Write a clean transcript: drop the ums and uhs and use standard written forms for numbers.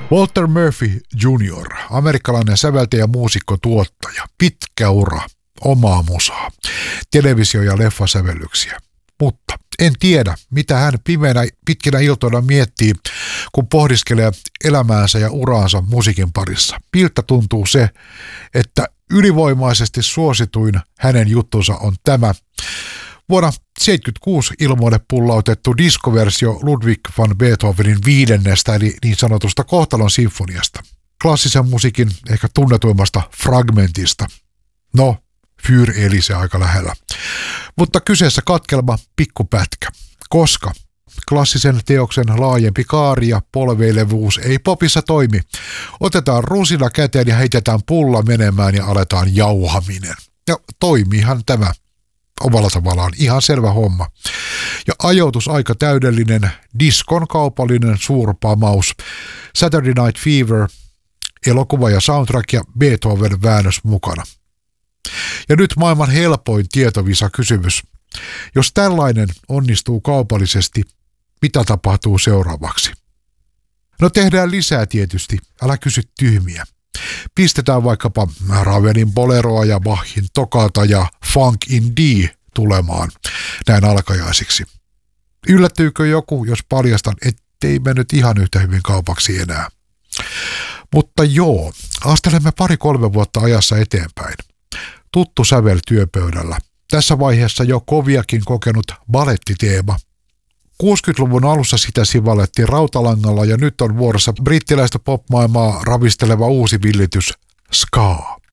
Walter Murphy Jr., amerikkalainen säveltäjä ja muusikko-tuottaja, pitkä ura, omaa musaa, televisio- ja leffasävellyksiä. Mutta en tiedä, mitä hän pimeinä pitkinä iltoina miettii, kun pohdiskelee elämäänsä ja uraansa musiikin parissa. Miltä tuntuu se, että ylivoimaisesti suosituin hänen juttunsa on tämä vuonna 1976 ilmoille pullautettu diskoversio Ludwig van Beethovenin 5. eli niin sanotusta kohtalon sinfoniasta. Klassisen musiikin ehkä tunnetuimmasta fragmentista. No, Für Elise aika lähellä. Mutta kyseessä katkelma pikkupätkä, koska klassisen teoksen laajempi kaari ja polveilevuus ei popissa toimi. Otetaan rusina käteen ja heitetään pulla menemään ja aletaan jauhaminen. Ja toimiihan tämä omalla tavallaan ihan selvä homma. Ja ajoitus aika täydellinen, diskon kaupallinen suurpamaus, Saturday Night Fever, elokuva ja soundtrack ja Beethoven väännös mukana. Ja nyt maailman helpoin tietovisa kysymys. Jos tällainen onnistuu kaupallisesti, mitä tapahtuu seuraavaksi? No tehdään lisää tietysti, älä kysy tyhmiä. Pistetään vaikkapa Ravelin boleroa ja Bachin tokata ja Funk in D tulemaan näin alkajaisiksi. Yllättyykö joku, jos paljastan, ettei mennyt ihan yhtä hyvin kaupaksi enää? Mutta joo, astelemme 2-3 vuotta ajassa eteenpäin. Tuttu sävel työpöydällä. Tässä vaiheessa jo koviakin kokenut balettiteema. 60-luvun alussa sitä sivallettiin rautalangalla ja nyt on vuorossa brittiläistä popmaailmaa ravisteleva uusi villitys ska.